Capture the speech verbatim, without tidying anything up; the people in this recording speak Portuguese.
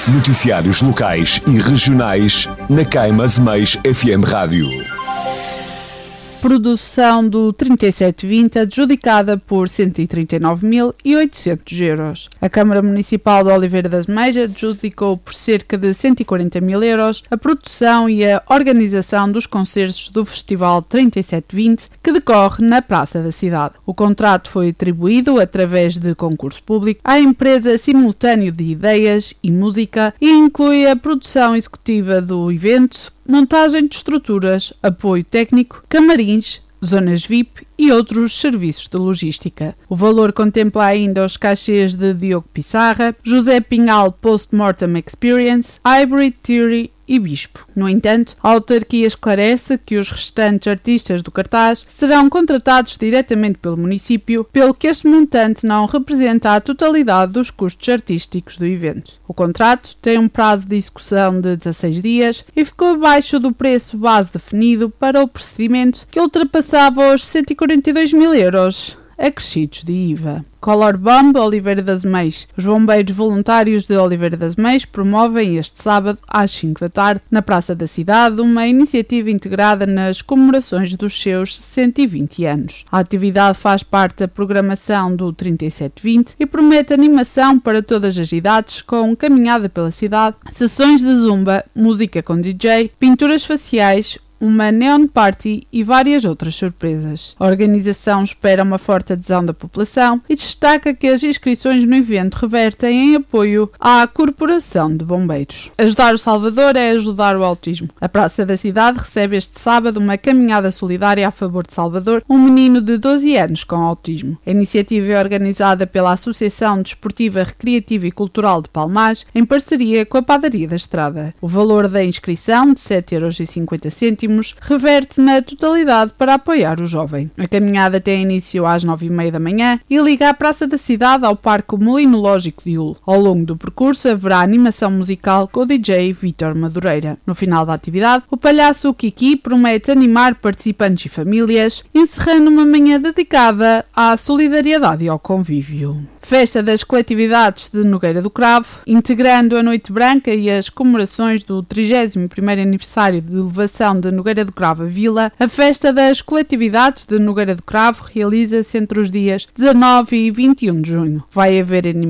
Noticiários locais e regionais na Caima Zemeis F M Rádio. Produção do trinta e sete vinte adjudicada por cento e trinta e nove mil e oitocentos euros. A Câmara Municipal de Oliveira das Meias adjudicou por cerca de cento e quarenta mil euros a produção e a organização dos concertos do Festival trinta e sete vinte que decorre na Praça da Cidade. O contrato foi atribuído através de concurso público à empresa Simultâneo de Ideias e Música e inclui a produção executiva do evento, montagem de estruturas, apoio técnico, camarins, zonas V I P e outros serviços de logística. O valor contempla ainda os cachês de Diogo Pissarra, José Pinhal Post-Mortem Experience, Hybrid Theory e Bispo. No entanto, a autarquia esclarece que os restantes artistas do cartaz serão contratados diretamente pelo município, pelo que este montante não representa a totalidade dos custos artísticos do evento. O contrato tem um prazo de execução de dezasseis dias e ficou abaixo do preço base definido para o procedimento, que ultrapassava os cento e quarenta e dois mil euros. Acrescidos de I V A. Color Bomb Oliveira das Meias. Os bombeiros voluntários de Oliveira das Meias promovem este sábado às cinco da tarde na Praça da Cidade uma iniciativa integrada nas comemorações dos seus cento e vinte anos. A atividade faz parte da programação do trinta e sete vinte e promete animação para todas as idades, com caminhada pela cidade, sessões de zumba, música com D J, pinturas faciais, uma neon party e várias outras surpresas. A organização espera uma forte adesão da população e destaca que as inscrições no evento revertem em apoio à Corporação de Bombeiros. Ajudar o Salvador é ajudar o autismo. A Praça da Cidade recebe este sábado uma caminhada solidária a favor de Salvador, um menino de doze anos com autismo. A iniciativa é organizada pela Associação Desportiva, Recreativa e Cultural de Palmaz, em parceria com a Padaria da Estrada. O valor da inscrição, de sete euros e cinquenta cêntimos, reverte na totalidade para apoiar o jovem. A caminhada tem início às nove e meia da manhã e liga a Praça da Cidade ao Parque Molinológico de Hull. Ao longo do percurso haverá animação musical com o D J Vítor Madureira. No final da atividade, o palhaço Kiki promete animar participantes e famílias, encerrando uma manhã dedicada à solidariedade e ao convívio. Festa das Coletividades de Nogueira do Cravo, integrando a Noite Branca e as comemorações do trigésimo primeiro aniversário de elevação de Nogueira do Cravo à Vila, a Festa das Coletividades de Nogueira do Cravo realiza-se entre os dias dezanove e vinte e um de junho. Vai haver animação